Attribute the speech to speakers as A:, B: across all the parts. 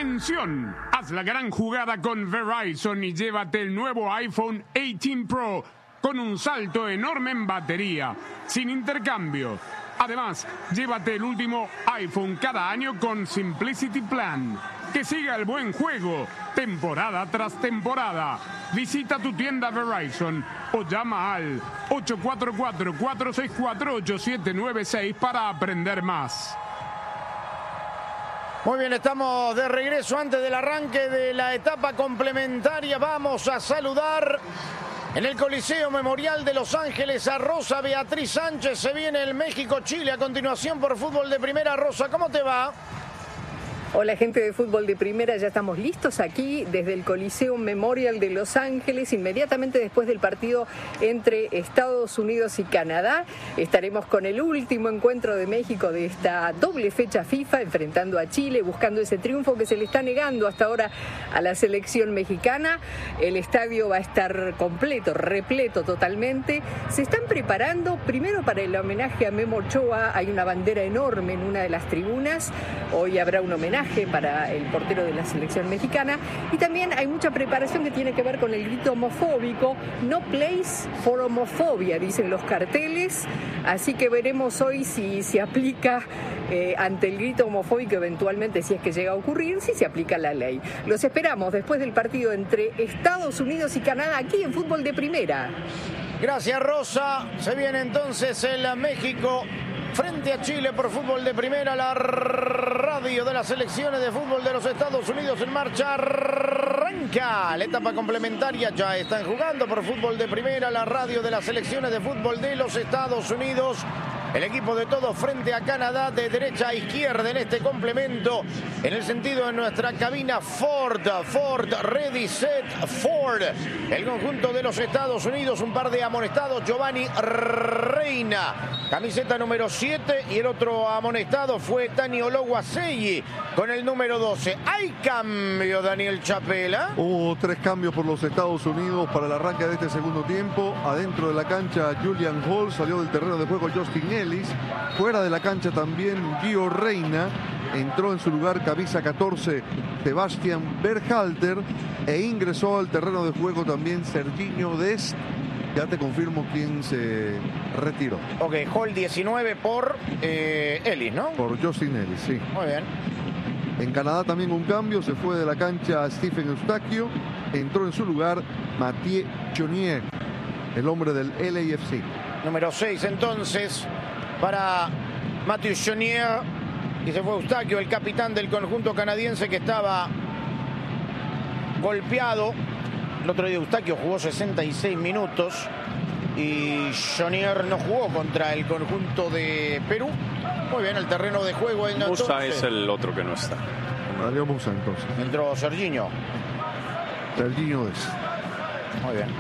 A: ¡Atención! Haz la gran jugada con Verizon y llévate el nuevo iPhone 18 Pro con un salto enorme en batería, sin intercambio. Además, llévate el último iPhone cada año con Simplicity Plan. Que siga el buen juego, temporada tras temporada. Visita tu tienda Verizon o llama al 844-464-8796 para aprender más.
B: Muy bien, estamos de regreso antes del arranque de la etapa complementaria. Vamos a saludar en el Coliseo Memorial de Los Ángeles a Rosa Beatriz Sánchez. Se viene el México-Chile a continuación por Fútbol de Primera. Rosa, ¿cómo te va?
C: Hola gente de Fútbol de Primera, ya estamos listos aquí desde el Coliseo Memorial de Los Ángeles, inmediatamente después del partido entre Estados Unidos y Canadá. Estaremos con el último encuentro de México de esta doble fecha FIFA, enfrentando a Chile, buscando ese triunfo que se le está negando hasta ahora a la selección mexicana. El estadio va a estar completo, repleto totalmente. Se están preparando primero para el homenaje a Memo Ochoa. Hay una bandera enorme en una de las tribunas. Hoy habrá un homenaje para el portero de la selección mexicana, y también hay mucha preparación que tiene que ver con el grito homofóbico. No place for homofobia, dicen los carteles, así que veremos hoy si se aplica ante el grito homofóbico, eventualmente, si es que llega a ocurrir, si se aplica la ley. Los esperamos después del partido entre Estados Unidos y Canadá aquí en Fútbol de Primera.
B: Gracias, Rosa. Se viene entonces el México frente a Chile por Fútbol de Primera, la radio de las selecciones de fútbol de los Estados Unidos en marcha. Arranca la etapa complementaria, ya están jugando por Fútbol de Primera, la radio de las selecciones de fútbol de los Estados Unidos. El equipo de todos frente a Canadá, de derecha a izquierda en este complemento, en el sentido de nuestra cabina Ford, ready, set, Ford. El conjunto de los Estados Unidos, un par de amonestados, Giovanni Reina, camiseta número 7, y el otro amonestado fue Tani Ologuaseyi con el número 12. ¿Hay cambio, Daniel Chapela?
D: Hubo 3 cambios por los Estados Unidos para el arranque de este segundo tiempo. Adentro de la cancha, Julian Hall, salió del terreno de juego Justin Ellis. Fuera de la cancha también Gio Reyna, entró en su lugar camisa 14 Sebastian Berhalter, e ingresó al terreno de juego también Serginho Dest. Ya te confirmo quién se retiró.
B: Ok, Hall 19 por Ellis, ¿no?
D: Por Justin Ellis, sí.
B: Muy bien.
D: En Canadá también un cambio, se fue de la cancha Stephen Eustachio, entró en su lugar Mathieu Chonier, el hombre del LAFC.
B: Número 6 entonces para Mathieu Chonier, y se fue Eustachio, el capitán del conjunto canadiense, que estaba golpeado. El otro día Eustachio jugó 66 minutos y Chonier no jugó contra el conjunto de Perú. Muy bien, el terreno de juego.
E: Musa es el otro que no está.
D: Mario Musa entonces.
B: Entró Serginho.
D: Serginho es.
B: Muy bien.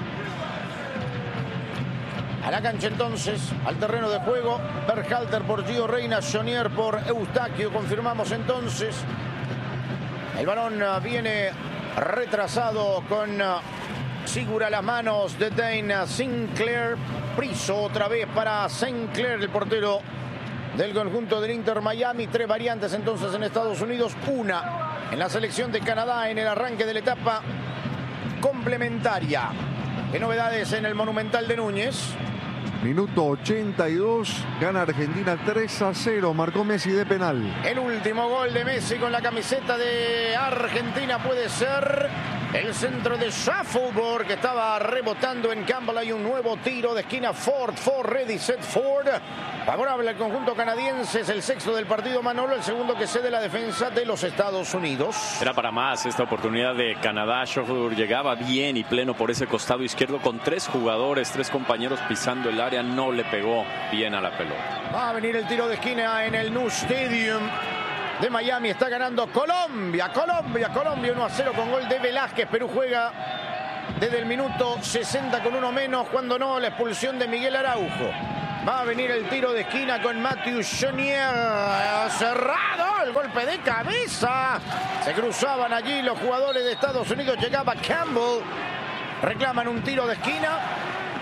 B: A la cancha entonces, al terreno de juego, Berhalter por Gio Reyna, Chonier por Eustachio. Confirmamos entonces. El balón viene retrasado con Sigura a las manos de Dane Sinclair. Priso otra vez para Sinclair, el portero del conjunto del Inter Miami. 3 variantes entonces en Estados Unidos, una en la selección de Canadá en el arranque de la etapa complementaria. ¿Qué novedades en el Monumental de Núñez?
D: Minuto 82, gana Argentina 3-0, marcó Messi de penal.
B: El último gol de Messi con la camiseta de Argentina puede ser el centro de Shuffleboard, que estaba rebotando en Campbell. Hay un nuevo tiro de esquina. Ford, ready, set, Ford. Favorable al conjunto canadiense, es el sexto del partido, Manolo, el segundo que cede la defensa de los Estados Unidos.
E: Era para más esta oportunidad de Canadá. Shuffleboard llegaba bien y pleno por ese costado izquierdo con 3 jugadores, 3 compañenos pisando el área. No le pegó bien a la pelota.
B: Va a venir el tiro de esquina en el New Stadium de Miami. Está ganando Colombia 1-0 con gol de Velázquez. Perú juega desde el minuto 60 con uno menos, cuando no la expulsión de Miguel Araujo. Va a venir el tiro de esquina con Mathieu Chonier. Cerrado el golpe de cabeza. Se cruzaban allí los jugadores de Estados Unidos. Llegaba Campbell. Reclaman un tiro de esquina.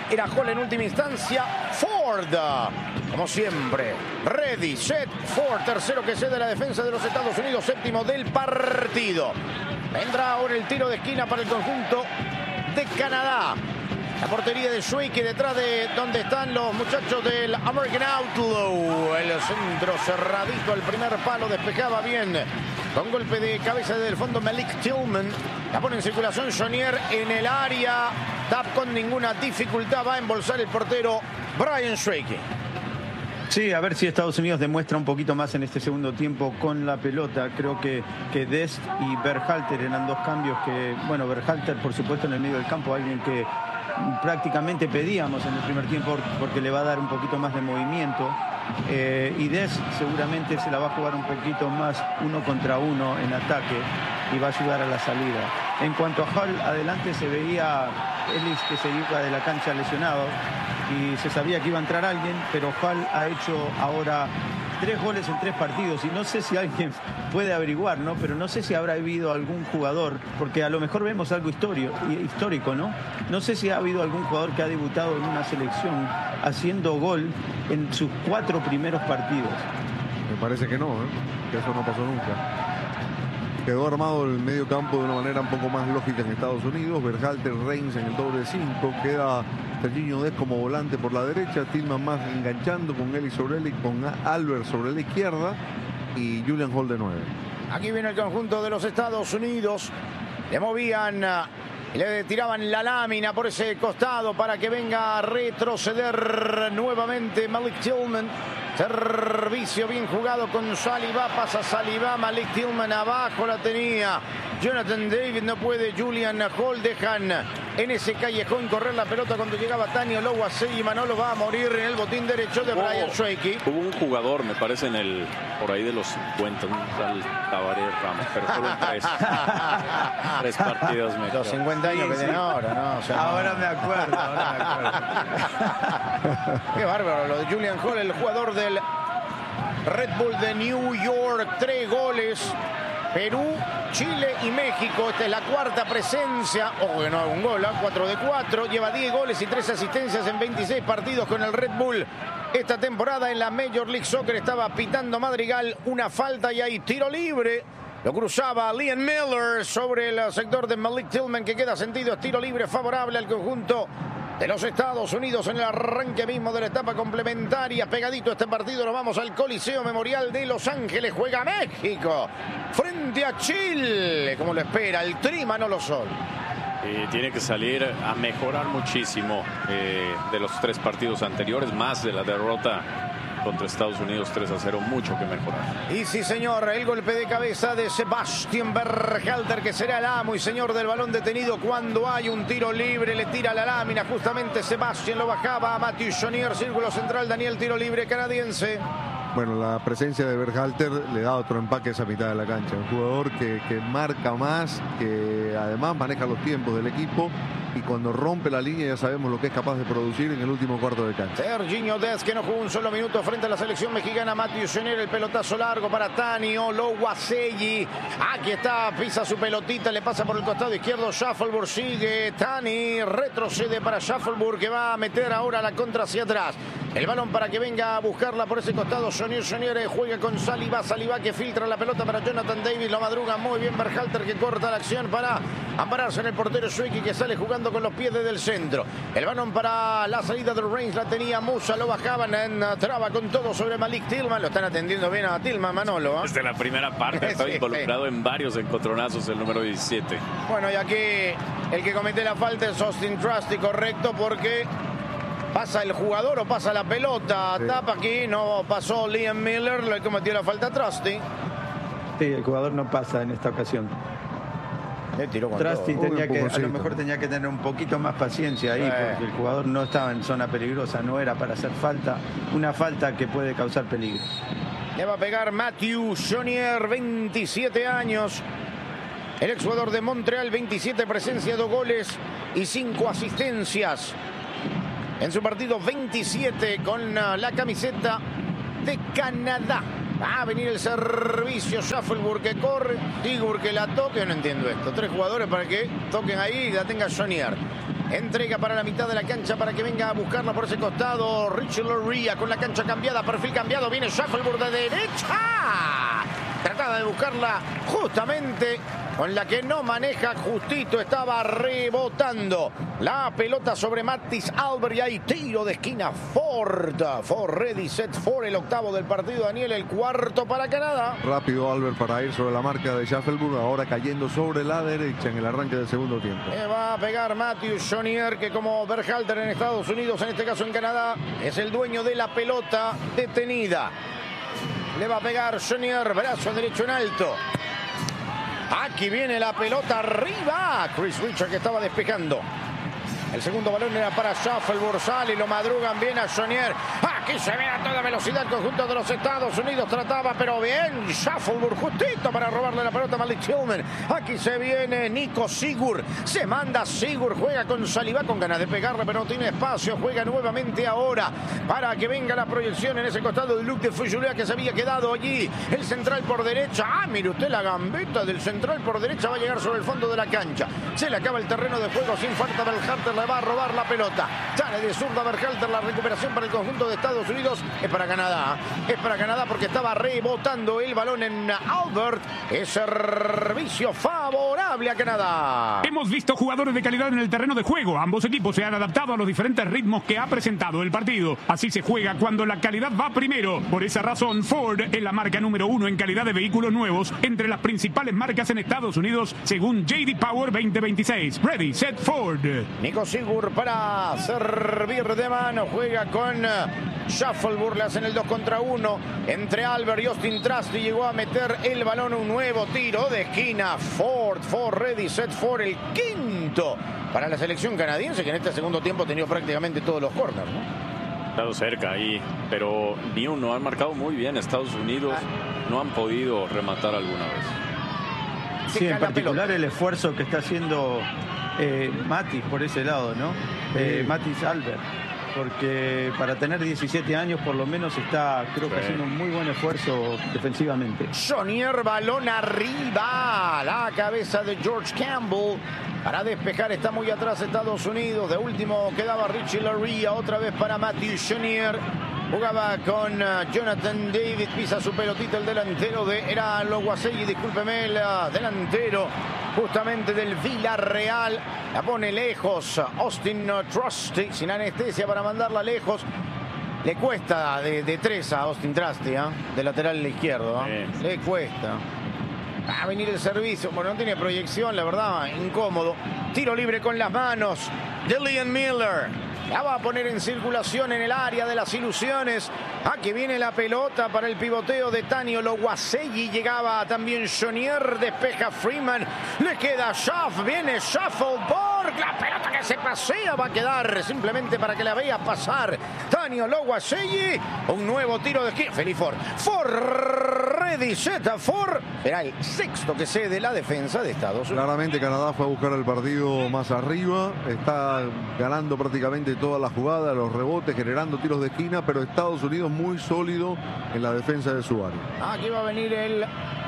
B: Era Hall en última instancia. Ford, como siempre, ready, set, Ford. Tercero que cede la defensa de los Estados Unidos, séptimo del partido. Vendrá ahora el tiro de esquina para el conjunto de Canadá. La portería de Schweike, detrás de donde están los muchachos del American Outlaw. El centro cerradito al primer palo, despejaba bien. Con golpe de cabeza desde el fondo Malik Tillman. La pone en circulación Jonier en el área. Tap con ninguna dificultad. Va a embolsar el portero Brian Schweike.
F: Sí, a ver si Estados Unidos demuestra un poquito más en este segundo tiempo con la pelota. Creo que Dest y Berhalter eran dos cambios que, bueno, Berhalter por supuesto en el medio del campo, alguien que prácticamente pedíamos en el primer tiempo porque le va a dar un poquito más de movimiento. Y Dest seguramente se la va a jugar un poquito más 1 contra 1 en ataque y va a ayudar a la salida. En cuanto a Hall, adelante se veía Ellis que se iba de la cancha lesionado y se sabía que iba a entrar alguien, pero Hall ha hecho ahora 3 goles en 3 partidos y no sé si alguien puede averiguar, ¿no? Pero no sé si habrá habido algún jugador, porque a lo mejor vemos algo histórico, ¿no? No sé si ha habido algún jugador que ha debutado en una selección haciendo gol en sus 4 primeros partidos.
D: Me parece que no, que eso no pasó nunca. Quedó armado el medio campo de una manera un poco más lógica en Estados Unidos. Berhalter, Reigns en el doble 5. Queda Serginho Dest como volante por la derecha. Tillman más enganchando con Ellis sobre él y con Albert sobre la izquierda. Y Julian Hall de 9.
B: Aquí viene el conjunto de los Estados Unidos. Le movían, le tiraban la lámina por ese costado para que venga a retroceder nuevamente Malik Tillman. Servicio bien jugado con Saliba, pasa Saliba, Malik Tillman abajo la tenía. Jonathan David no puede, Julian Hall dejan en ese callejón correr la pelota cuando llegaba Tani Oloaseyi. Manolo va a morir en el botín derecho de Brian Schweike.
E: Hubo un jugador, me parece, por ahí de los 50, un tal Tabaré Ramos, pero fueron 3 partidos.
B: Los 50 años que tiene ahora, ¿no? O sea,
F: ahora me acuerdo.
B: Qué bárbaro lo de Julian Hall, el jugador del Red Bull de New York. 3 goles. Perú, Chile y México. Esta es la 4ª presencia. Ojo que no haga un gol, 4 de 4. Lleva 10 goles y 3 asistencias en 26 partidos con el Red Bull. Esta temporada en la Major League Soccer estaba pitando Madrigal una falta y hay tiro libre. Lo cruzaba Liam Miller sobre el sector de Malik Tillman, que queda sentido. Es tiro libre favorable al conjunto de los Estados Unidos en el arranque mismo de la etapa complementaria. Pegadito este partido, nos vamos al Coliseo Memorial de Los Ángeles. Juega México frente a Chile, como lo espera el Tri Manolo Sol.
E: Y tiene que salir a mejorar muchísimo de los 3 partidos anteriores, más de la derrota contra Estados Unidos 3-0, mucho que mejorar.
B: Y sí, señor, el golpe de cabeza de Sebastian Berhalter, que será el amo y señor del balón detenido cuando hay un tiro libre. Le tira la lámina, justamente Sebastian lo bajaba a Matthew Jonier, círculo central, Daniel, tiro libre canadiense.
D: Bueno, la presencia de Berhalter le da otro empaque a esa mitad de la cancha. Un jugador que marca más, que además maneja los tiempos del equipo y cuando rompe la línea ya sabemos lo que es capaz de producir en el último cuarto de cancha.
B: Serginho Dest, que no jugó un solo minuto frente a la selección mexicana. Matthew Jonier, el pelotazo largo para Tani Oloaseyi. Aquí está, pisa su pelotita, le pasa por el costado izquierdo. Shuffleburg sigue, Tani retrocede para Shuffleburg, que va a meter ahora la contra hacia atrás. El balón para que venga a buscarla por ese costado. Jonier juega con Saliba que filtra la pelota para Jonathan David. Lo madruga muy bien Berhalter, que corta la acción para ampararse en el portero Schweike, que sale jugando con los pies desde el centro. El balón para la salida de Reigns la tenía Musa, lo bajaban, entraba con todo sobre Malik Tillman. Lo están atendiendo bien a Tillman, Manolo.
E: Desde la primera parte está involucrado en varios encontronazos el número 17.
B: Bueno, y aquí el que comete la falta es Austin Trusty, correcto, porque pasa el jugador o pasa la pelota. Sí. Tapa aquí, no pasó Liam Miller, le cometió la falta a Trusty.
F: Sí, el jugador no pasa en esta ocasión. Trusty a lo mejor tenía que tener un poquito más paciencia ahí, porque el jugador no estaba en zona peligrosa, no era para hacer falta, una falta que puede causar peligro.
B: Le va a pegar Matthew Jonier, 27 años. El exjugador de Montreal, 27 presencias, 2 goles y 5 asistencias. En su partido 27 con la camiseta de Canadá. Va a venir el servicio, Shuffleburg que corre, Tigurg que la toque. No entiendo esto. 3 jugadores para que toquen ahí y la tenga Jonier. Entrega para la mitad de la cancha para que venga a buscarla por ese costado. Richie Loria con la cancha cambiada, perfil cambiado. Viene Shuffleboard de derecha. Trataba de buscarla justamente con la que no maneja justito. Estaba rebotando la pelota sobre Matthijs Albert y hay tiro de esquina. Ford ready, set for el octavo del partido, Daniel, el cuarto para Canadá.
D: Rápido Albert para ir sobre la marca de Shuffleboard, ahora cayendo sobre la derecha en el arranque del segundo tiempo.
B: Va a pegar Matthew Jonier, que como Berhalter en Estados Unidos, en este caso en Canadá, es el dueño de la pelota detenida. Le va a pegar Jonier, brazo derecho en alto. Aquí viene la pelota arriba. Chris Richard que estaba despejando. El segundo balón era para Shuffleboard, sale y lo madrugan bien a Jonier. Aquí se ve a toda velocidad el conjunto de los Estados Unidos. Trataba, pero bien. Shuffleboard justito para robarle la pelota a Malik Tillman. Aquí se viene Nico Sigurd. Se manda Sigurd, juega con Saliba con ganas de pegarle, pero no tiene espacio. Juega nuevamente ahora para que venga la proyección en ese costado de Luc de Fougeoulea, que se había quedado allí. El central por derecha. Mire usted la gambeta del central por derecha. Va a llegar sobre el fondo de la cancha. Se le acaba el terreno de juego sin falta. Berhalter le va a robar la pelota. Sale de zurda Berhalter. La recuperación para el conjunto de Estados Unidos. Es para Canadá. Es para Canadá porque estaba rebotando el balón en Albert. Es servicio favorable a Canadá.
A: Hemos visto jugadores de calidad en el terreno de juego. Ambos equipos se han adaptado a los diferentes ritmos que ha presentado el partido. Así se juega cuando la calidad va primero. Por esa razón, Ford es la marca número 1 en calidad de vehículos nuevos entre las principales marcas en Estados Unidos, según J.D. Power 2026. Ready, set, Ford.
B: Nico Sigurd para servir de mano. Juega con Shuffleboard. Le hacen el 2 contra 1 entre Albert y Austin Trusty. Llegó a meter el balón. Un nuevo tiro de esquina. Ford ready, set, Ford. El quinto para la selección canadiense, que en este segundo tiempo ha tenido prácticamente todos los corners, ¿no?
E: Estado cerca ahí, pero ni uno. Han marcado muy bien Estados Unidos. No han podido rematar alguna vez.
F: Sí, en particular el esfuerzo que está haciendo Matthijs por ese lado, ¿no? Matthijs Albert, porque para tener 17 años por lo menos está, creo que haciendo un muy buen esfuerzo defensivamente.
B: Jonier, balón arriba, la cabeza de George Campbell para despejar. Está muy atrás Estados Unidos. De último quedaba Richie Loria, otra vez para Matthew Jonier. Jugaba con Jonathan David, pisa su pelotita el delantero era Loguasegui, discúlpeme, el delantero justamente del Villarreal. La pone lejos Austin Trusty, sin anestesia para mandarla lejos. Le cuesta de 3 a Austin Trusty, de lateral izquierdo. Le cuesta. Va a venir el servicio, bueno, no tiene proyección, la verdad, incómodo. Tiro libre con las manos de Liam Miller. La va a poner en circulación en el área de las ilusiones. Aquí viene la pelota para el pivoteo de Tanio Loguasegui. Llegaba también Jonier, despeja Freeman. Le queda Shuff, viene Shuffleboard. La pelota que se pasea va a quedar simplemente para que la vea pasar Tanio Loguasegui. Un nuevo tiro de esquina. Feliz Ford. Ford ready, set, Ford. Será el sexto que cede la defensa de Estados Unidos.
D: Claramente Canadá fue a buscar el partido más arriba. Está ganando prácticamente toda la jugada, los rebotes, generando tiros de esquina, pero Estados Unidos muy sólido en la defensa de su área.
B: Aquí va a venir el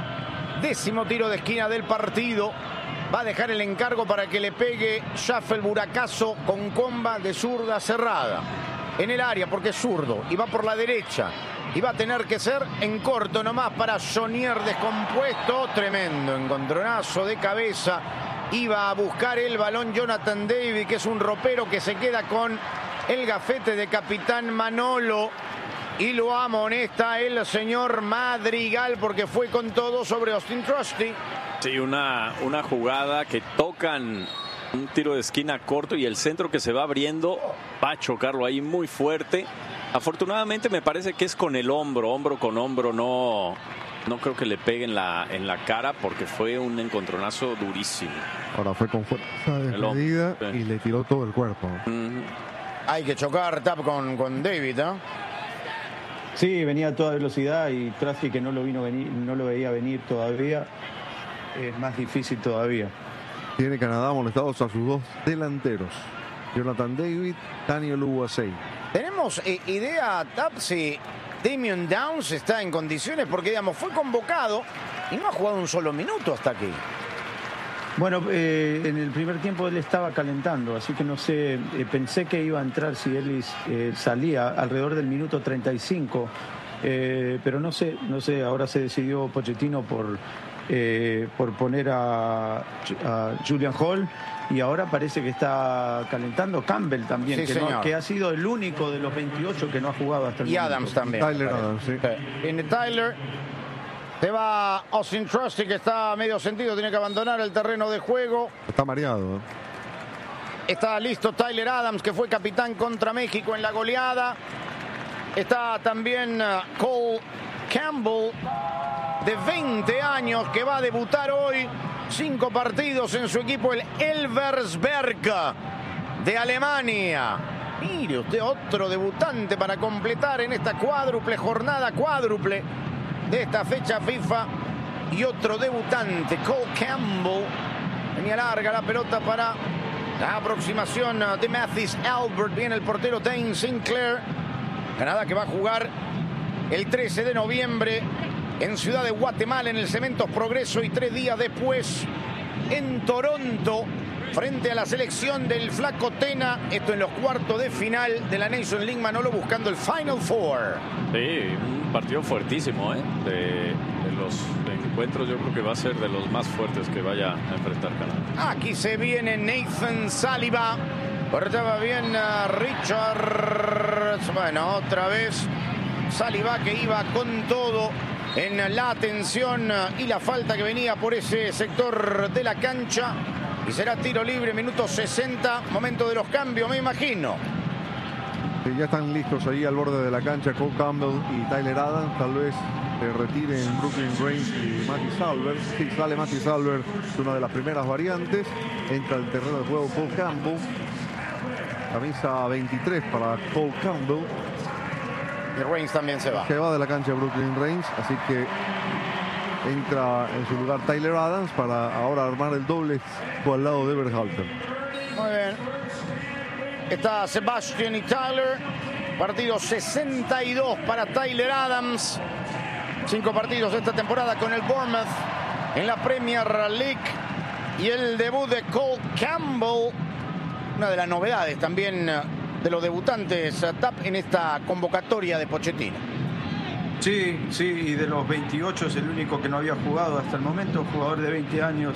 B: 10º tiro de esquina del partido. Va a dejar el encargo para que le pegue Shuffleboard, acaso con comba de zurda cerrada en el área, porque es zurdo y va por la derecha. Y va a tener que ser en corto nomás para Jonier, descompuesto. Tremendo encontronazo de cabeza. Iba a buscar el balón Jonathan David, que es un ropero que se queda con el gafete de capitán Manolo. Y lo amonesta el señor Madrigal porque fue con todo sobre Austin Trusty.
E: Sí, una jugada que tocan un tiro de esquina corto y el centro que se va abriendo va a chocarlo ahí muy fuerte. Afortunadamente me parece que es con el hombro con hombro, no creo que le pegue en la cara porque fue un encontronazo durísimo.
D: Ahora fue con fuerza desmedida y le tiró todo el cuerpo.
B: Hay que chocar tap con David, ¿no?
F: Sí, venía a toda velocidad y Trusty, que no lo veía venir todavía, es más difícil todavía.
D: Tiene Canadá molestados a sus dos delanteros, Jonathan David, Tanio Loguasegui.
B: ¿Tenemos idea, Tap, si Damian Downs está en condiciones? Porque, digamos, fue convocado y no ha jugado un solo minuto hasta aquí.
F: Bueno, en el primer tiempo él estaba calentando, así que no sé, pensé que iba a entrar si Ellis salía alrededor del minuto 35, pero no sé, ahora se decidió Pochettino por poner a Julian Hall, y ahora parece que está calentando Campbell también,
B: sí,
F: que ha sido el único de los 28 que no ha jugado hasta el momento.
B: Y Adams también.
D: Tyler Adams, sí.
B: Viene Tyler. Se va Austin Trusty, que está a medio sentido, tiene que abandonar el terreno de juego.
D: Está mareado.
B: Está listo Tyler Adams, que fue capitán contra México en la goleada. Está también Cole Campbell, de 20 años, que va a debutar hoy. 5 partidos en su equipo, el Elversberg de Alemania. Mire usted, otro debutante para completar en esta jornada cuádruple de esta fecha FIFA. Y otro debutante, Cole Campbell. Venía larga la pelota para la aproximación de Mathis Albert. Viene el portero Dane Sinclair. Canadá, que va a jugar el 13 de noviembre en Ciudad de Guatemala, en el Cementos Progreso, y 3 días después en Toronto, frente a la selección del Flaco Tena. Esto en los cuartos de final de la Nations League, Manolo, buscando el Final Four.
E: Sí, un partido fuertísimo, de los encuentros. Yo creo que va a ser de los más fuertes que vaya a enfrentar Canadá.
B: Aquí se viene Nathan Saliba. Cortaba bien Richards. Bueno, otra vez Saliba, que iba con todo en la atención y la falta que venía por ese sector de la cancha. Y será tiro libre, minuto 60, momento de los cambios, me imagino.
D: Sí, ya están listos ahí al borde de la cancha Cole Campbell y Tyler Adams. Tal vez se retiren Brooklyn Reigns y Mathis Albert. Sí, sale Mathis Albert, es una de las primeras variantes. Entra al terreno de juego Cole Campbell. Camisa 23 para Cole Campbell.
B: Y Reigns también se va.
D: Se va de la cancha Brooklyn Reigns, así que entra en su lugar Tyler Adams para ahora armar el doble al lado de Berhalter.
B: Muy bien. Está Sebastian y Tyler. Partido 62 para Tyler Adams. 5 partidos esta temporada con el Bournemouth en la Premier League. Y el debut de Cole Campbell, una de las novedades también de los debutantes TAP en esta convocatoria de Pochettino.
F: Sí, y de los 28 es el único que no había jugado hasta el momento, jugador de 20 años,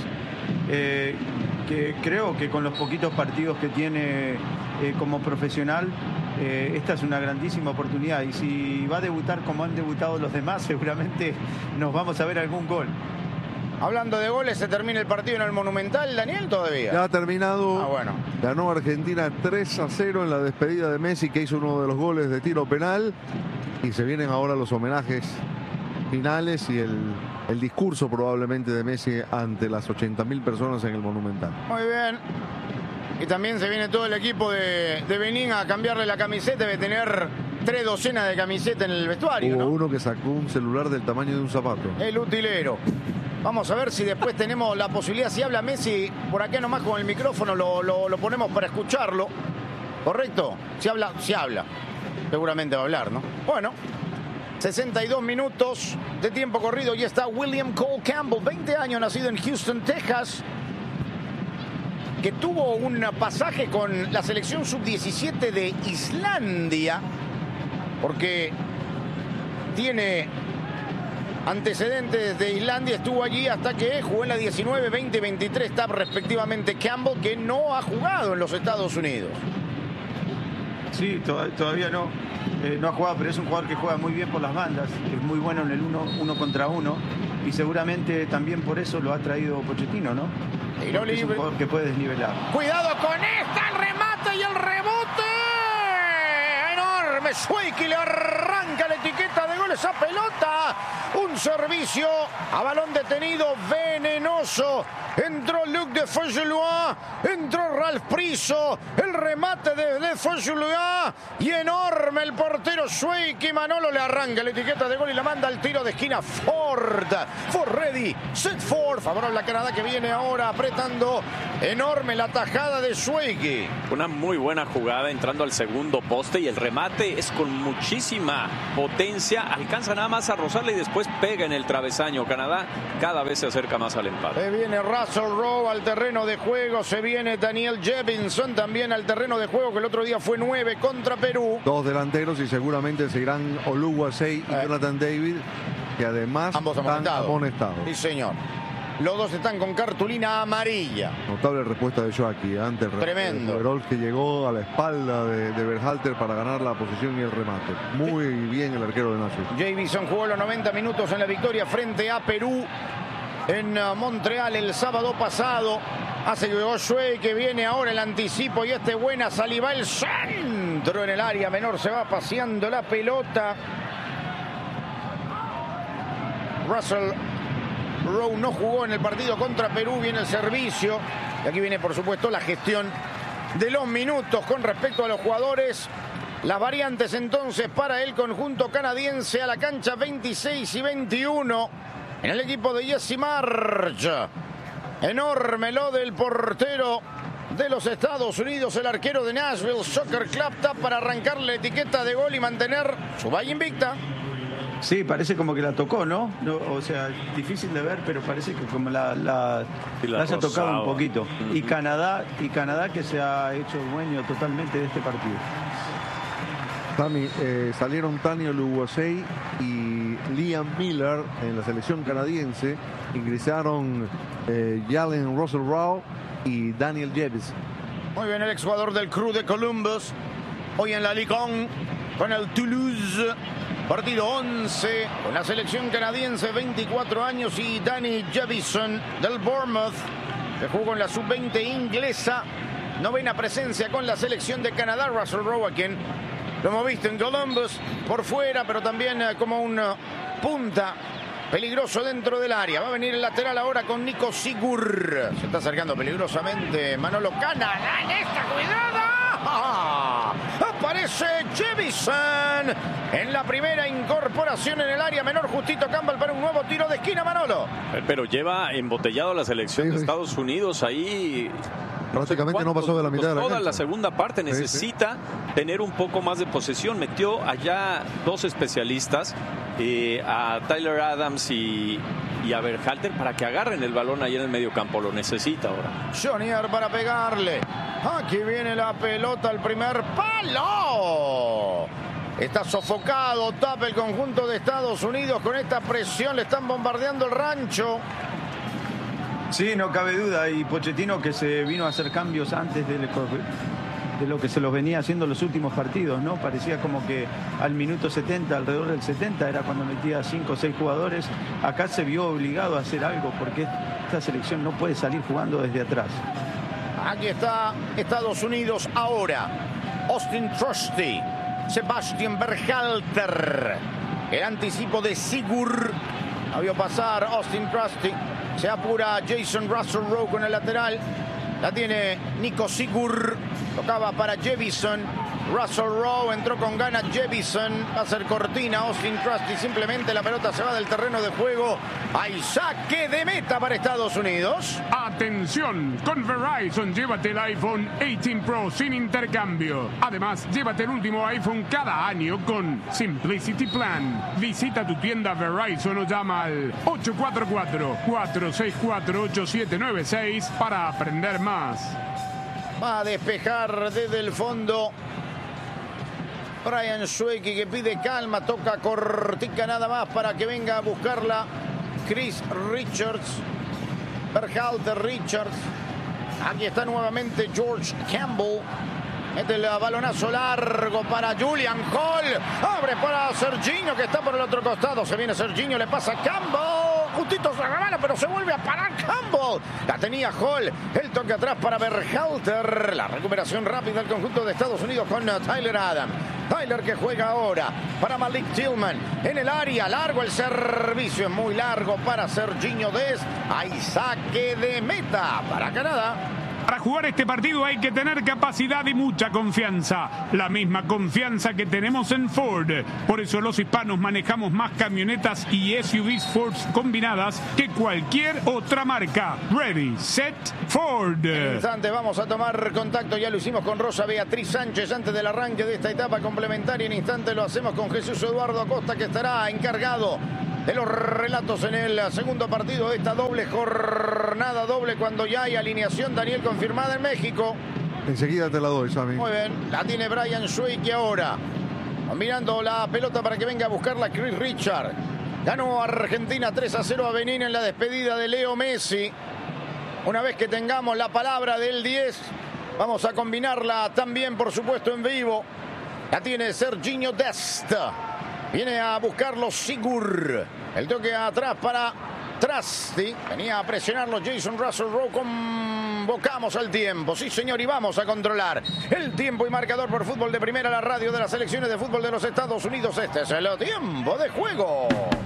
F: que creo que con los poquitos partidos que tiene como profesional, esta es una grandísima oportunidad, y si va a debutar como han debutado los demás, seguramente nos vamos a ver algún gol.
B: Hablando de goles, ¿se termina el partido en el Monumental, Daniel, todavía?
D: Ya ha terminado.
B: Bueno.
D: Ganó Argentina 3-0 en la despedida de Messi, que hizo uno de los goles de tiro penal. Y se vienen ahora los homenajes finales y el discurso probablemente de Messi ante las 80.000 personas en el Monumental.
B: Muy bien. Y también se viene todo el equipo de Benín a cambiarle la camiseta. Debe tener 3 docenas de camisetas en el vestuario,
D: Hubo
B: ¿no?
D: uno que sacó un celular del tamaño de un zapato.
B: El utilero. Vamos a ver si después tenemos la posibilidad. Si habla Messi, por acá nomás con el micrófono lo ponemos para escucharlo. ¿Correcto? Si habla. Seguramente va a hablar, ¿no? Bueno, 62 minutos de tiempo corrido. Y está William Cole Campbell, 20 años, nacido en Houston, Texas, que tuvo un pasaje con la selección sub-17 de Islandia, porque tiene antecedentes de Islandia. Estuvo allí hasta que jugó en la 19, 20 y 23 TAP respectivamente Campbell, que no ha jugado en los Estados Unidos.
F: Sí, todavía no ha jugado, pero es un jugador que juega muy bien por las bandas, es muy bueno en el uno contra uno, y seguramente también por eso lo ha traído Pochettino, ¿no?
B: Tiro libre.
F: Es un jugador que puede desnivelar.
B: Cuidado con esta, el remate y el rebote enorme. Schweiki le arranca la etiqueta de gol esa pelota. Un servicio a balón detenido venenoso. Entró Luc de Faugelois, entró Ralph Priso, el remate de Faugelois y enorme el portero Schweiki. Manolo le arranca la etiqueta de gol y la manda al tiro de esquina Ford. Ford ready, set Ford. Favorable a Canadá, que viene ahora apretando. Enorme la tajada de Schweiki.
E: Una muy buena jugada entrando al segundo poste, y el remate es con muchísima potencia, alcanza nada más a rozarle y después pega en el travesaño. Canadá cada vez se acerca más al empate.
B: Se viene Russell Rowe al terreno de juego, se viene Daniel Jebison también al terreno de juego, que el otro día fue 9 contra Perú.
D: Dos delanteros y seguramente se irán Oluwasei y Jonathan David, que además
B: ambos
D: están amonestados.
B: Sí, señor. Los dos están con cartulina amarilla.
D: Notable respuesta de Joaquín ante el
B: tremendo
D: overall, que llegó a la espalda de Berhalter para ganar la posición y el remate. Muy bien el arquero de Nashville.
B: Jebison jugó los 90 minutos en la victoria frente a Perú en Montreal el sábado pasado. Hace Josué, que viene ahora el anticipo y buena saliva, el centro en el área menor, se va paseando la pelota. Russell Rowe no jugó en el partido contra Perú, viene el servicio y aquí viene por supuesto la gestión de los minutos con respecto a los jugadores. Las variantes entonces para el conjunto canadiense a la cancha 26 y 21 en el equipo de Jesse March. Enorme lo del portero de los Estados Unidos, el arquero de Nashville Soccer Club, está para arrancar la etiqueta de gol y mantener su valla invicta.
F: Sí, parece como que la tocó, ¿no? O sea, difícil de ver, pero parece que como la haya tocado un poquito. Y Canadá que se ha hecho dueño totalmente de este partido.
D: Tami, salieron Tani Oluwasei y Liam Miller en la selección canadiense. Ingresaron Jalen Russell Rowe y Daniel Jebison.
B: Muy bien, el exjugador del Crew de Columbus, hoy en la Ligue 1 con el Toulouse. Partido 11 con la selección canadiense, 24 años, y Danny Jebison del Bournemouth, que jugó en la sub-20 inglesa. Novena presencia con la selección de Canadá. Russell Rowe, a quien lo hemos visto en Columbus por fuera, pero también como un punta peligroso dentro del área. Va a venir el lateral ahora con Nico Sigur. Se está acercando peligrosamente Manolo Canadá en esta cuidada. Aparece Jebison en la primera incorporación en el área menor. Justito Campbell para un nuevo tiro de esquina, Manolo.
E: Pero lleva embotellado la selección de Estados Unidos ahí.
D: Prácticamente no pasó de la mitad de la
E: toda
D: cancha.
E: La segunda parte necesita tener un poco más de posesión. Metió allá dos especialistas, a Tyler Adams y a Berhalter, para que agarren el balón ahí en el medio campo. Lo necesita ahora.
B: Jonier para pegarle. Aquí viene la pelota al primer palo. Está sofocado, tapa el conjunto de Estados Unidos con esta presión. Le están bombardeando el rancho.
F: Sí, no cabe duda. Y Pochettino, que se vino a hacer cambios antes de lo que se los venía haciendo los últimos partidos, ¿no? Parecía como que al minuto 70, alrededor del 70, era cuando metía 5 o 6 jugadores. Acá se vio obligado a hacer algo porque esta selección no puede salir jugando desde atrás.
B: Aquí está Estados Unidos ahora. Austin Trusty, Sebastian Berhalter. El anticipo de Sigur. La vio pasar Austin Trusty. Se apura Jason Russell Rowe con el lateral. La tiene Nico Sigur. Tocaba para Jebison. Russell Rowe entró con ganas. Jebison va a ser cortina. Austin Trusty, simplemente la pelota se va del terreno de juego. Hay saque de meta para Estados Unidos.
A: Atención, con Verizon llévate el iPhone 18 Pro sin intercambio. Además, llévate el último iPhone cada año con Simplicity Plan. Visita tu tienda Verizon o llama al 844-464-8796 para aprender más.
B: Va a despejar desde el fondo Brian Schwecke, que pide calma, toca cortica nada más para que venga a buscarla Chris Richards. Berhalter, Richards. Aquí está nuevamente George Campbell. Mete el balonazo largo para Julian Hall. Abre para Serginho, que está por el otro costado. Se viene Serginho, le pasa a Campbell. Justito se rebala, pero se vuelve a parar Campbell. La tenía Hall. El toque atrás para Berhalter. La recuperación rápida del conjunto de Estados Unidos con Tyler Adams. Tyler, que juega ahora para Malik Tillman. En el área, largo el servicio. Es muy largo para Serginho Dest. Hay saque de meta para Canadá.
A: Para jugar este partido hay que tener capacidad y mucha confianza. La misma confianza que tenemos en Ford. Por eso los hispanos manejamos más camionetas y SUVs Ford combinadas que cualquier otra marca. Ready, set, Ford.
B: En un instante vamos a tomar contacto. Ya lo hicimos con Rosa Beatriz Sánchez antes del arranque de esta etapa complementaria. En instante lo hacemos con Jesús Eduardo Acosta, que estará encargado de los relatos en el segundo partido de esta doble jornada doble, cuando ya hay alineación, Daniel, confirmada en México.
D: Enseguida te la doy, Sammy.
B: Muy bien, la tiene Brian Schweik ahora. Mirando la pelota para que venga a buscarla Chris Richard. Ganó Argentina 3-0 a Benín en la despedida de Leo Messi. Una vez que tengamos la palabra del 10, vamos a combinarla también, por supuesto, en vivo. La tiene Serginho Dest. Viene a buscarlo Sigur. El toque atrás para Trasti. Venía a presionarlo Jason Russell Rowe. Convocamos al tiempo. Sí, señor, y vamos a controlar el tiempo y marcador por Fútbol de Primera, la radio de las selecciones de fútbol de los Estados Unidos. Este es el tiempo de juego.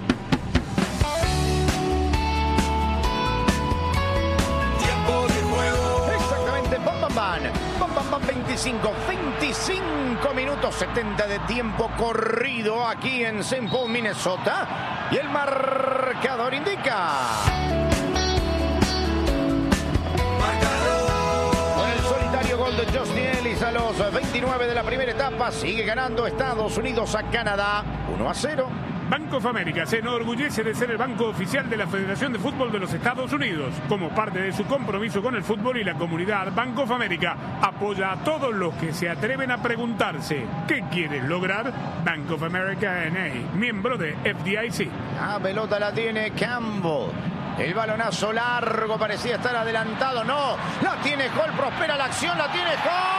G: Tiempo de juego.
B: Exactamente, bam, bam, bam. Bam, bam, bam, 25 minutos 70 de tiempo corrido aquí en St. Paul, Minnesota. Y el marcador indica... Con el solitario gol de Justin Ellis a los 29 de la primera etapa, sigue ganando Estados Unidos a Canadá 1-0.
A: Bank of America se enorgullece de ser el banco oficial de la Federación de Fútbol de los Estados Unidos. Como parte de su compromiso con el fútbol y la comunidad, Bank of America apoya a todos los que se atreven a preguntarse ¿qué quieres lograr? Bank of America N.A., miembro de FDIC.
B: La pelota la tiene Campbell. El balonazo largo, parecía estar adelantado. No, la tiene Hall, prospera la acción, la tiene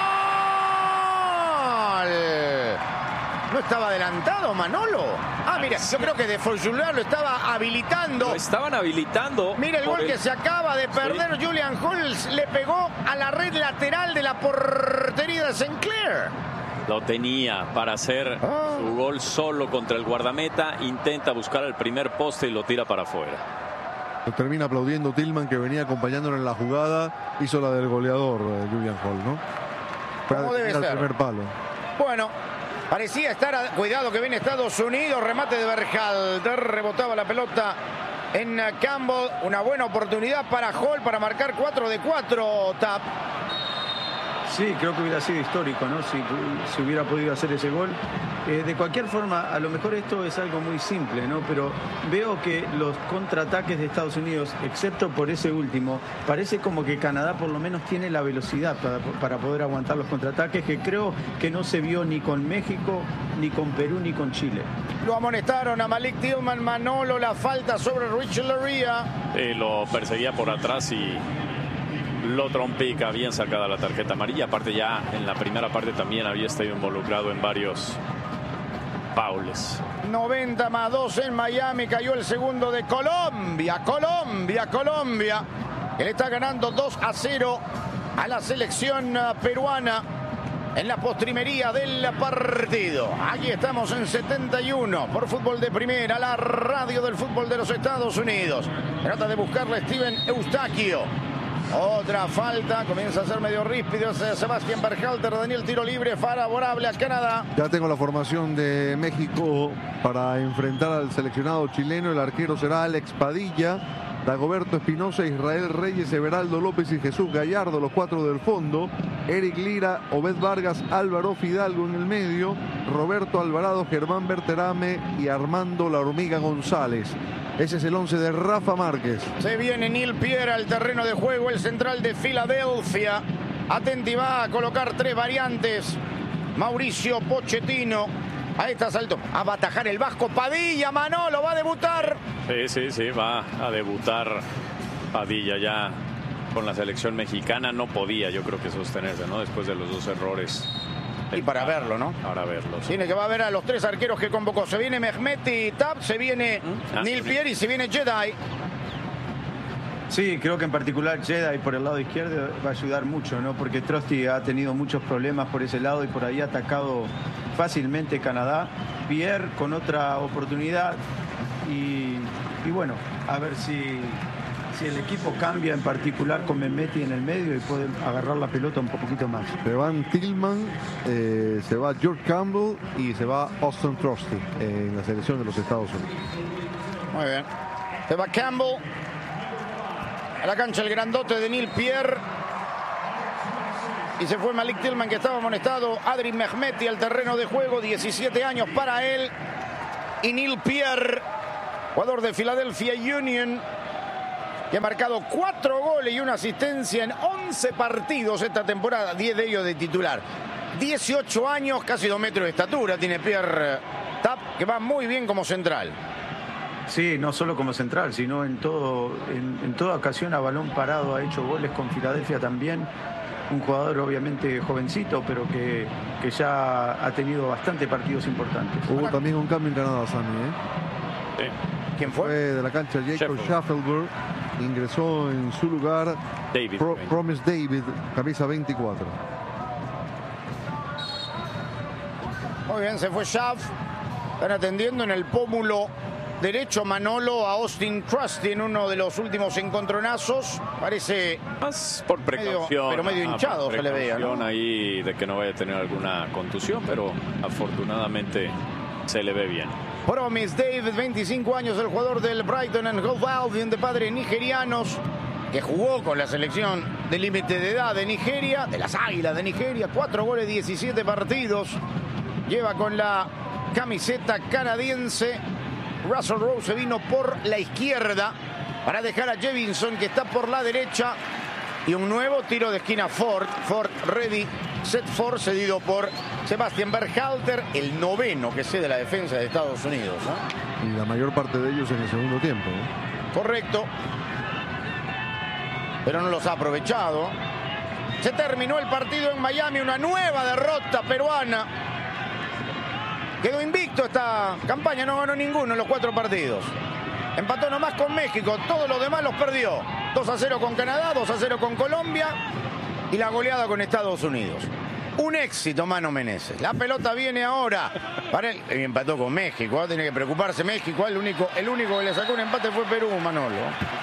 B: Hall. ¿No estaba adelantado Manolo? Ah, mira, yo creo que de Forjular lo estaba habilitando.
E: Lo estaban habilitando.
B: Mira el gol que se acaba de perder. Sí. Julian Hulls le pegó a la red lateral de la portería de Sinclair.
E: Lo tenía para hacer su gol solo contra el guardameta. Intenta buscar el primer poste y lo tira para afuera.
D: Lo termina aplaudiendo Tillman, que venía acompañándolo en la jugada. Hizo la del goleador, Julian Hall, ¿no?
B: ¿Cómo debe ser?
D: El primer palo.
B: Bueno, parecía estar... Cuidado que viene Estados Unidos. Remate de Berhalter. Rebotaba la pelota en Campbell. Una buena oportunidad para Hall para marcar 4-4. Tap.
F: Sí, creo que hubiera sido histórico, ¿no? Si hubiera podido hacer ese gol. De cualquier forma, a lo mejor esto es algo muy simple, ¿no? Pero veo que los contraataques de Estados Unidos, excepto por ese último, parece como que Canadá por lo menos tiene la velocidad para poder aguantar los contraataques, que creo que no se vio ni con México, ni con Perú, ni con Chile.
B: Lo amonestaron a Malik Tillman. Manolo, la falta sobre Richard Laria.
E: Lo perseguía por atrás y lo trompica. Bien sacada la tarjeta amarilla. Aparte, ya en la primera parte también había estado involucrado en varios faules.
B: 90+2 en Miami. Cayó el segundo de Colombia. Colombia. Que le está ganando 2-0 a la selección peruana en la postrimería del partido. Aquí estamos en 71 por Fútbol de Primera, la radio del fútbol de los Estados Unidos. Trata de buscarle Steven Eustaquio. Otra falta, comienza a ser medio ríspido Sebastián Berhalter. Daniel, tiro libre favorable a Canadá.
D: Ya tengo la formación de México para enfrentar al seleccionado chileno. El arquero será Alex Padilla, Dagoberto Espinosa, Israel Reyes, Everaldo López y Jesús Gallardo, los cuatro del fondo. Eric Lira, Obed Vargas, Álvaro Fidalgo en el medio, Roberto Alvarado, Germán Berterame y Armando La Hormiga González. Ese es el 11 de Rafa Márquez.
B: Se viene Neil Pierre al terreno de juego, el central de Filadelfia. Atenti, va a colocar 3 variantes. Mauricio Pochettino. A estas alturas va a atajar el vasco Padilla. Manolo va a debutar.
E: Sí, va a debutar Padilla ya con la selección mexicana. No podía, yo creo que sostenerse, ¿no? Después de los 2 errores.
B: Y para verlo, ¿no?
E: Para verlo. Sí.
B: Tiene que va a ver a los 3 arqueros que convocó. Se viene Mehmeti Tab, se viene Neil Pierre y se viene Jedi.
F: Sí, creo que en particular Jedi por el lado izquierdo va a ayudar mucho, ¿no? Porque Trusty ha tenido muchos problemas por ese lado y por ahí ha atacado fácilmente Canadá. Pierre con otra oportunidad y bueno, a ver si si el equipo cambia, en particular con Mehmeti en el medio, y puede agarrar la pelota un poquito más.
D: Se van Tillman, se va George Campbell y se va Austin Trusty en la selección de los Estados Unidos.
B: Muy bien. Se va Campbell. A la cancha el grandote de Neil Pierre. Y se fue Malik Tillman, que estaba amonestado. Adri Mehmeti al terreno de juego. 17 años para él. Y Neil Pierre, jugador de Philadelphia Union, que ha marcado 4 goles y una asistencia en 11 partidos esta temporada. 10 de ellos de titular. 18 años, casi 2 metros de estatura tiene Pierre Tapp, que va muy bien como central.
F: Sí, no solo como central, sino en toda ocasión a balón parado ha hecho goles con Filadelfia también. Un jugador obviamente jovencito, pero que ya ha tenido bastante partidos importantes.
D: Hubo también un cambio en Canadá, Sammy,
E: Sí.
B: ¿Quién fue?
D: Fue de la cancha Jacob Schaffelberg. Ingresó en su lugar
E: David.
D: Promise David, camisa 24.
B: Muy bien, se fue Schaff. Están atendiendo en el pómulo derecho Manolo a Austin Trusty en uno de los últimos encontronazos. Parece
E: Más por precaución.
B: pero medio hinchado se le veía, ¿no?
E: Ahí de que no vaya a tener alguna contusión, pero afortunadamente se le ve bien.
B: Promise David, 25 años, el jugador del Brighton and Hove Albion, de padres nigerianos, que jugó con la selección de límite de edad de Nigeria, de las Águilas de Nigeria. 4 goles, 17 partidos. Lleva con la camiseta canadiense. Russell Rowe se vino por la izquierda para dejar a Jevinson, que está por la derecha. Y un nuevo tiro de esquina Ford ready, set for, cedido por Sebastian Berhalter, el noveno que cede la defensa de Estados Unidos, ¿no?
D: Y la mayor parte de ellos en el segundo tiempo, ¿no?
B: Correcto. Pero no los ha aprovechado. Se terminó el partido en Miami, una nueva derrota peruana. Quedó invicto esta campaña, no ganó ninguno en los 4 partidos. Empató nomás con México, todos los demás los perdió. 2-0 con Canadá, 2-0 con Colombia y la goleada con Estados Unidos. Un éxito, Mano Menezes. La pelota viene ahora para él. Y empató con México, ¿eh? Tiene que preocuparse México. El único que le sacó un empate fue Perú, Manolo.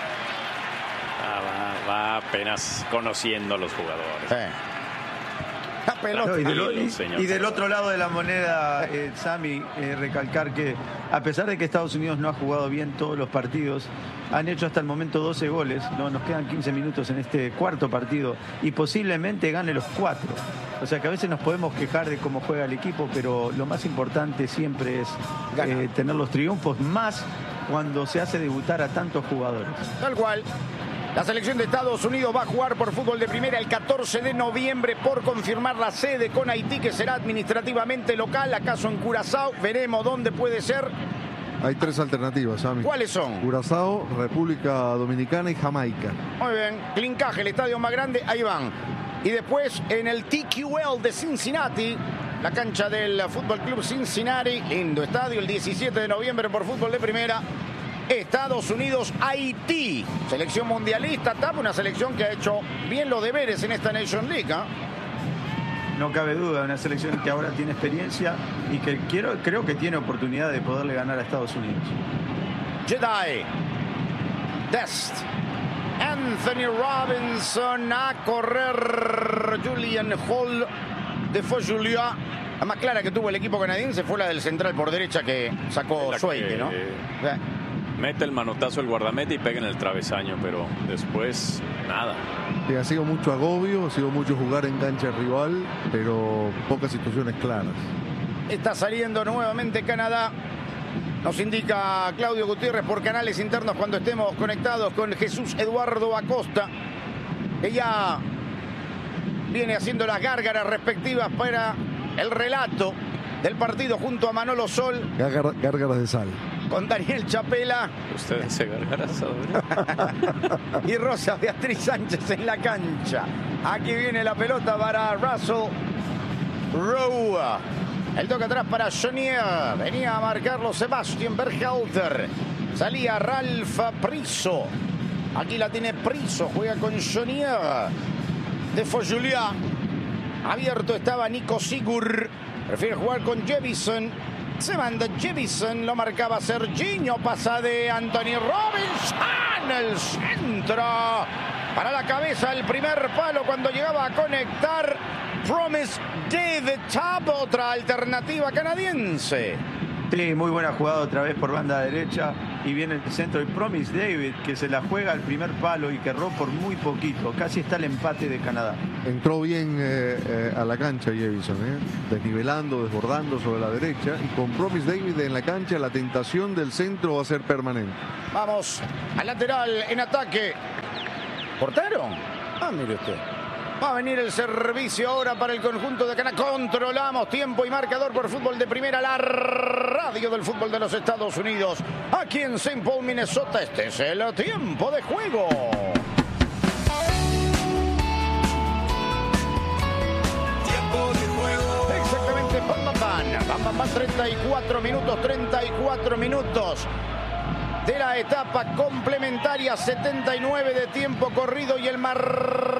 E: Va apenas conociendo a los jugadores.
B: La pelota.
F: No, y del otro lado de la moneda, Sammy, recalcar que a pesar de que Estados Unidos no ha jugado bien todos los partidos, han hecho hasta el momento 12 goles, ¿no? Nos quedan 15 minutos en este cuarto partido y posiblemente gane los 4. O sea que a veces nos podemos quejar de cómo juega el equipo, pero lo más importante siempre es tener los triunfos, más cuando se hace debutar a tantos jugadores.
B: Tal cual. La selección de Estados Unidos va a jugar por fútbol de primera el 14 de noviembre por confirmar la sede con Haití, que será administrativamente local, acaso en Curazao. Veremos dónde puede ser.
D: Hay 3 alternativas, Sammy.
B: ¿Cuáles son?
D: Curazao, República Dominicana y Jamaica.
B: Muy bien. Clincaje, el estadio más grande, ahí van. Y después en el TQL de Cincinnati, la cancha del Fútbol Club Cincinnati, lindo estadio, el 17 de noviembre por fútbol de primera. Estados Unidos, Haití, selección mundialista, una selección que ha hecho bien los deberes en esta Nation League, ¿eh?
F: No cabe duda, una selección que ahora tiene experiencia y que creo que tiene oportunidad de poderle ganar a Estados Unidos.
B: Jedi, Dest, Anthony Robinson, a correr Julian Hall de Fojulia. La más clara que tuvo el equipo canadiense fue la del central por derecha que sacó Sueite, ¿no?
E: Mete el manotazo el guardameta y pega en el travesaño, pero después nada.
D: Sí, ha sido mucho agobio, ha sido mucho jugar en cancha rival, pero pocas situaciones claras.
B: Está saliendo nuevamente Canadá. Nos indica Claudio Gutiérrez por canales internos cuando estemos conectados con Jesús Eduardo Acosta, que ya viene haciendo las gárgaras respectivas para el relato del partido junto a Manolo Sol.
D: Gárgaras de sal.
B: Con Daniel Chapela.
E: Ustedes se gargaras ahora.
B: Y Rosa Beatriz Sánchez en la cancha. Aquí viene la pelota para Russell Rowe. El toque atrás para Chenier. Venía a marcarlo Sebastian Berhalter. Salía Ralph Priso. Aquí la tiene Priso. Juega con Chenier. De Fojulia. Abierto estaba Nico Sigur. Prefiere jugar con Jevison. Se manda Jefferson, lo marcaba Serginho, pasa de Anthony Robinson, el centro para la cabeza, el primer palo cuando llegaba a conectar Promise David Top, otra alternativa canadiense.
F: Sí, muy buena jugada otra vez por banda derecha y viene el centro de Promise David, que se la juega al primer palo y que erró por muy poquito. Casi está el empate de Canadá.
D: Entró bien a la cancha Jefferson, desnivelando, desbordando sobre la derecha, y con Promise David en la cancha la tentación del centro va a ser permanente.
B: Vamos al lateral en ataque. ¿Portero? Mire usted. Va a venir el servicio ahora para el conjunto de Canadá. Controlamos tiempo y marcador por Fútbol de Primera, la radio del fútbol de los Estados Unidos. Aquí en St. Paul, Minnesota, este es el tiempo de juego.
G: Tiempo de juego.
B: Exactamente, Bam, 34 minutos de la etapa complementaria, 79 de tiempo corrido y el